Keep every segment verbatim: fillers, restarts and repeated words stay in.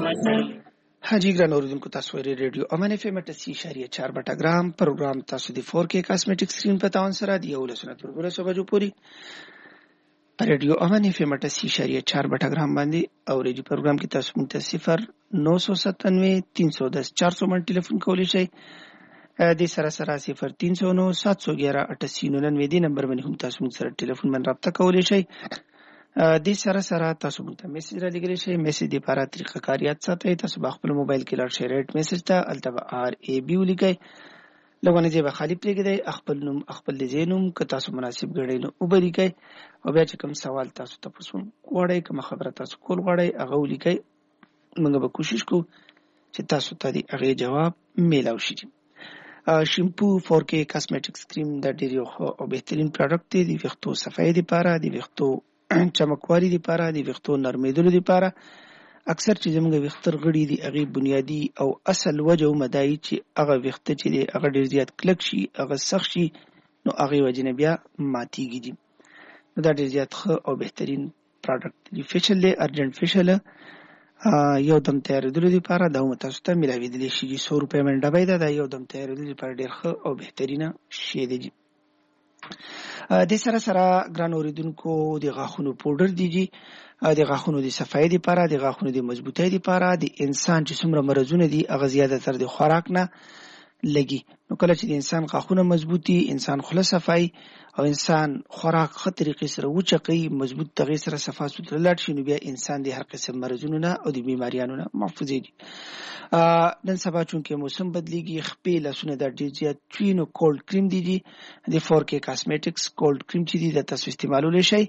حاجی ګران اوریدونکو تاسو ورې ریډیو امن اف ام اټاسي اشاریه چار بټاګرام پروګرام تاسو د فور کې کاسمیټک سکرین په تاون سره دی یو لسنه تر ورسو بجو پوری پر ریډیو امن اف ام اټاسي اشاریه چار بټاګرام باندې او ریډیو پروګرام کې تاسو مونږ ته صفر نو سو ستانوي تین سو دس چار سو من ټلیفون کولی شئ د سره سره صفر تین سو نو سات سو ګیارہ اٹھاسی ننانوے دی نمبر باندې هم تاسو مونږ سره ټلیفون باندې رابطه کولی شئ د سره سره تاسو مونږ ته میسج را لګلی شئ میسج د لپاره طریقه کار یاد ساتئ تاسو په خپل موبایل کې لاړ شئ ریټ میسج ته هلته به آر ای بي ولیکئ لږونه ځای به خالي پرېږدئ خپل نوم خپل د ځای نوم که تاسو مناسب ګڼئ نو اوبه لیکئ او بیا چې کوم سوال تاسو تپوس غواړئ کومه خبره تاسو کول غواړئ هغه ولیکئ موږ به کوشش کوو چې تاسو ته د هغې جواب میلاو شي. شیمپو فور کې کاسمیټکس کریم دا ډېر یو ښه او بهترین پروډکټ دی د ویښتو صفایي دپاره د ویښتو چمکوالي دپاره د ویښتو نرمېدلو دپاره اکثر چې زموږ ویښته غړي دي هغې بنیادي او اصل وجه هم دا وي چې هغه ویښته چې دی هغه ډېر زیات کلک شي هغه سخت شي نو هغې وجې نه بیا ماتېږي دي نو دا ډېر زیات ښه او بهترین پروډکټ دی. فیشل دی ارجنټ فیشل یو دم تیارېدلو دپاره دا هم تاسو ته میلاوېدلی شي چې سو روپۍ باندې ډبی ده دا یو دم تیارېدلو دپاره ډېر ښه او بهترینه شی دی. د سره سره ګران اوریدونکو د غاښونو پوډر دی جي د غاښونو د صفایي دپاره د غاښونو د مضبوطۍ دپاره د انسان چې څومره مرضونه دي هغه زیاتره د خوراک نه لګي نو کله چې د انسان غاښونه مضبوطي انسان خوله صفایي او انسان خوراک ښه طریقې سره وچقي مضبوط تغې سره صفا سوتره لاړ شي نو بیا انسان د هر قسم مرضونو نه او د بیماریانو نه محفوظېږي. نن سبا چونکې موسم بدلیږي خپې لاسونه دا ډېر زیات چوي نو کولډ کریم دی جي د فور کې کاسمیټکس کولډ کریم چې دی دا تاسو استعمالولی شئ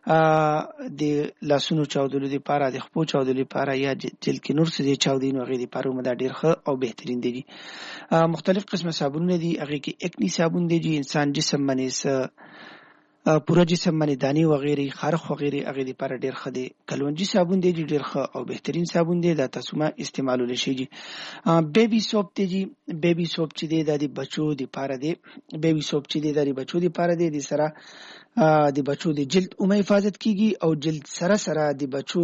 د لاسونو چاودلو دپاره د خپو چاودلو دپاره یا جلد کې نور څه ځای چاودي نو هغې دپاره هم دا ډېر ښه او بهترین دی جي. مختلف قسمه صابونونه دي هغې کې اکني صابون دی جي انسان جسم باندې پوره جسم باندې دانې وغیرې خارښ وغیرې هغې دپاره ډېر ښه دی. کلونجي صابون دی جي ډېر ښه او بهترین صابون دی دا تاسو ما استعمالولی شئ جي. بیبي سوپ دی جي بیبي سوپ چې دی دا د بچو دپاره دی بیبي سوپ چې دی دا د بچو دپاره دی د سره د بچو د جلد هم حفاظت کیږي او جلد سره سره د بچو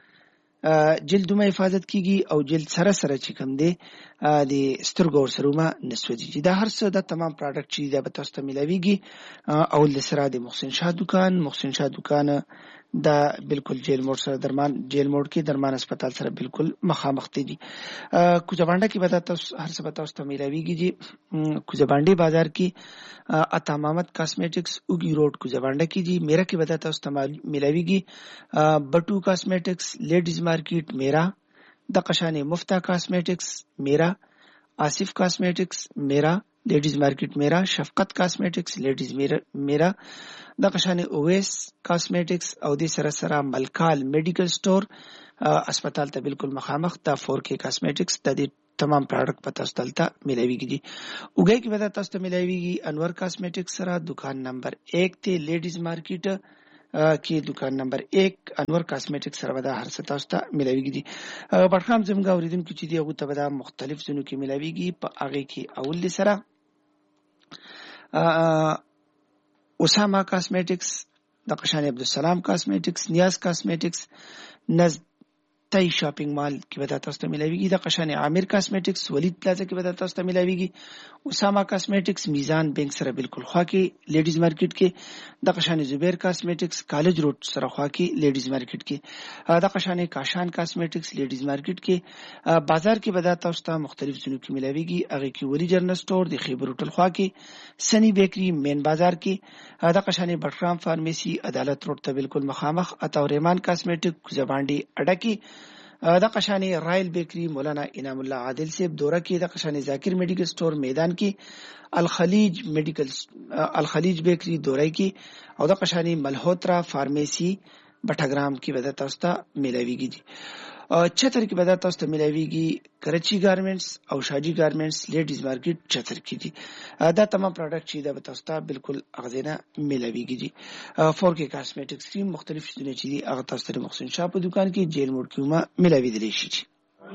جلد هم حفاظت کیږي او جلد سره سره چې کوم دی د سترګو ورسره هم نه سوځي. دا هر څه دا تمام پروډکټ چې دا به تاسو ته میلاویږي اول د سره د محسن شاه دکان محسن شاه دکان دا بالکل جیل موډ سره درمان جیل موډ کې درمان اسپتال سره بالکل مخامخ دی جی. کوزه کې به تاسو هر څه به تاسو ته میلاویږي جی. کوزه باندې بازار کې عطا محمد کاسمیټکس اوګي روډ کوزه باندې کې جی. میرا کې به تاسو ته میلاویږي بټو کاسمیټکس لیډیز مارکیټ میرا د قشانه مفتا کاسمیټکس میرا آصف کاسمیټکس میرا لیډیز مارکیټ میرا شفقت کاسمیټکس لیډیز میرا میرا د قشانه اویس کاسمیټکس او د سره سره ملکال میډیکل سٹور اسپتال ته بالکل مخامخ دا فور کې کاسمیټکس د دې تمام پروډکټ په تاسو دلته میلاویږي دي. اوګي کې به تاسو ته میلاویږي انور کاسمیټکس سره دکان نمبر ایک ته لیډیز مارکیټ کې دکان نمبر ایک انور کاسمیټکس سره به هر څه تاسو ته میلاویږي دي. پټخام زموږ اوریدونکو چې دی هغو ته به دا مختلف ځایونو کې میلاویږي په هغې کې اول د سره اسامه کاسمیټکس د قشان عبدالسلام کاسمیټکس نیاز کاسمیټکس نزد تای شاپینګ مال کې به تاسو ته میلاویږي د قشان عامر کاسمیټکس ولید پلازا کې به تاسو ته میلاویږي اسامه کاسمیټکس میزان بینک سره بالکل خوا کې لیډیز مارکیټ کې د قشان زبیر کاسمیټکس کالج روډ سره خوا کې لیډیز مارکیټ کې د قشان کاشان کاسمیټکس لیډیز مارکیټ کې بازار کې به تاسو ته مختلف ځایونو کې میلاویږي هغې کې ولی جرنل سٹور د خیبر هوټل خوا کې سنی بیکري مین بازار کې د قشان بټرام فارمیسي عدالت روډ ته بالکل مخامخ عطاورحمان کاسمیټک کوزه باندې اډه کې د قشانې رایل بیکري مولانا انعام الله عادل صاحب دوره کې د قشانې ذاکر میډیکل سٹور میدان کې الخلیج میډیکل الخلیج بیکري دوره کې او د قشانې ملهوترا فارمیسي بټاګرام کې به تاسو ته میلاویږي دي. چتر کې به تاسو ته میلاویږي کراچي ګارمنټس او شاجي ګارمنټس لیډیز مارکیټ چتر کې دي. دا تمام پروډکټ چې دا به تاسو ته بالکل اغزنه میلاویږي دي. فور کې کاسمیټکس کریم مختلف شیونه چې دي هغه تاسو ته محسن شاه په دکان کې جیل موډ کې ما میلاویدلی شي.